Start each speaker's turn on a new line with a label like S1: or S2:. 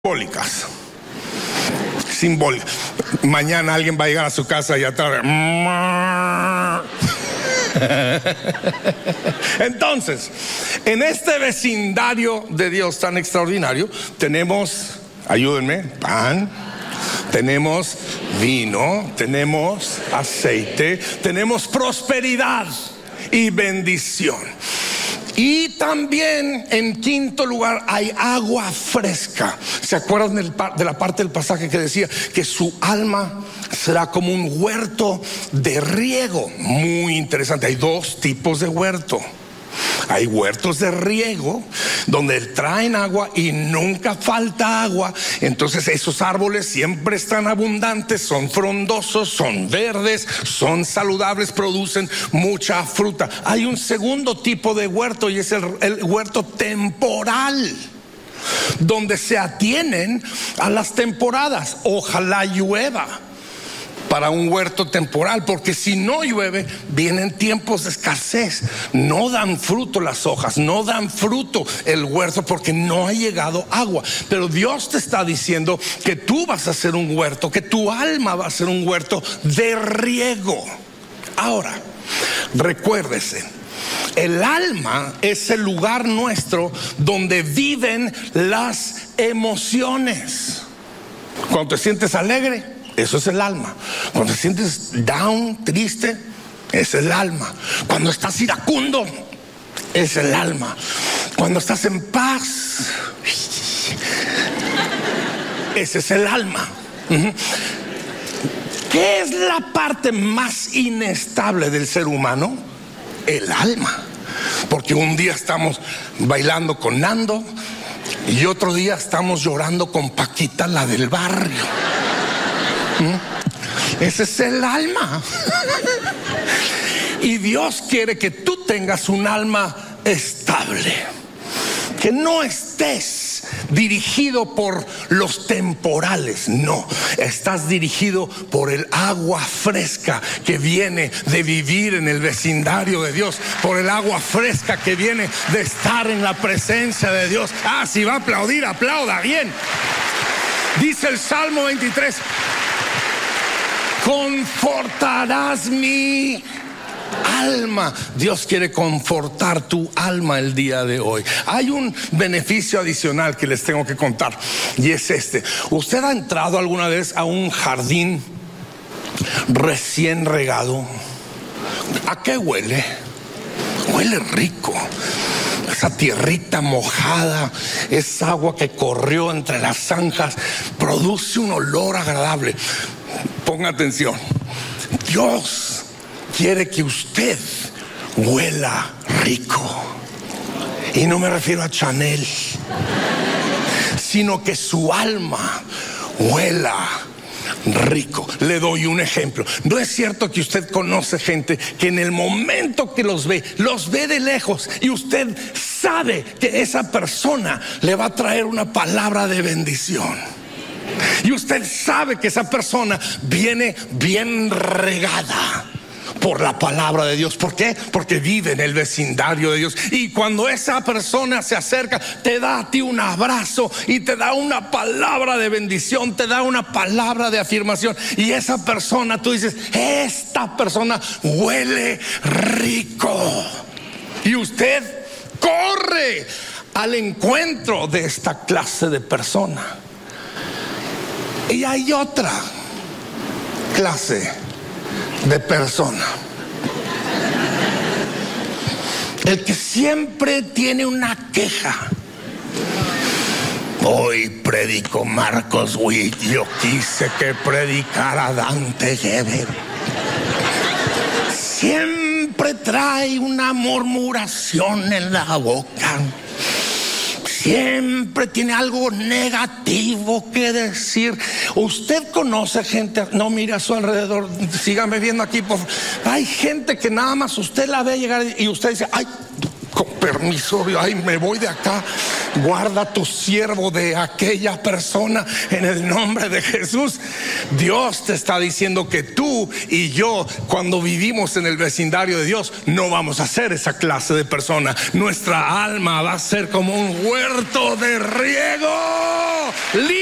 S1: simbólicas. Mañana alguien va a llegar a su casa y atrás. Entonces, en este vecindario de Dios tan extraordinario, tenemos, ayúdenme, pan, tenemos vino, tenemos aceite, tenemos prosperidad y bendición. Y también, en quinto lugar, hay agua fresca. ¿Se acuerdan de la parte del pasaje que decía que su alma será como un huerto de riego? Muy interesante. Hay dos tipos de huerto. Hay huertos de riego donde traen agua y nunca falta agua. Entonces esos árboles siempre están abundantes, son frondosos, son verdes, son saludables, producen mucha fruta. Hay un segundo tipo de huerto y es el huerto temporal, donde se atienen a las temporadas. Ojalá llueva para un huerto temporal, porque si no llueve, vienen tiempos de escasez. No dan fruto las hojas, no dan fruto el huerto, porque no ha llegado agua. Pero Dios te está diciendo que tú vas a ser un huerto, que tu alma va a ser un huerto de riego. Ahora, recuérdese, el alma es el lugar nuestro donde viven las emociones. Cuando te sientes alegre, eso es el alma. Cuando te sientes down, triste, es el alma. Cuando estás iracundo, es el alma. Cuando estás en paz, ese es el alma. ¿Qué es la parte más inestable del ser humano? El alma. Porque un día estamos bailando con Nando y otro día estamos llorando con Paquita, la del barrio. Ese es el alma. Y Dios quiere que tú tengas un alma estable, que no estés dirigido por los temporales. No, estás dirigido por el agua fresca que viene de vivir en el vecindario de Dios, por el agua fresca que viene de estar en la presencia de Dios. Si va a aplaudir, aplauda bien. Dice el Salmo 23: confortarás mi alma. Dios quiere confortar tu alma el día de hoy. Hay un beneficio adicional que les tengo que contar, y es este. ¿Usted ha entrado alguna vez a un jardín recién regado? ¿A qué huele? Huele rico. Esa tierrita mojada, esa agua que corrió entre las zanjas, produce un olor agradable. Ponga atención. Dios quiere que usted huela rico. Y no me refiero a Chanel, sino que su alma huela rico. Le doy un ejemplo. ¿No es cierto que usted conoce gente que en el momento que los ve de lejos, y usted sabe que esa persona le va a traer una palabra de bendición? Y usted sabe que esa persona viene bien regada por la palabra de Dios. ¿Por qué? Porque vive en el vecindario de Dios. Y cuando esa persona se acerca, te da a ti un abrazo y te da una palabra de bendición, te da una palabra de afirmación. Y esa persona, tú dices, esta persona huele rico. Y usted corre al encuentro de esta clase de persona. Y hay otra clase de persona, el que siempre tiene una queja. Hoy predico Marcos Witt, yo quise que predicara Dante Gebel. Siempre trae una murmuración en la boca. Siempre tiene algo negativo que decir. Usted conoce gente, no mire a su alrededor, síganme viendo aquí, por favor. Hay gente que nada más usted la ve llegar y usted dice, ay, con permiso, ay, me voy de acá. Guarda tu siervo de aquella persona en el nombre de Jesús. Dios te está diciendo que tú y yo, cuando vivimos en el vecindario de Dios, no vamos a ser esa clase de persona. Nuestra alma va a ser como un huerto de riego.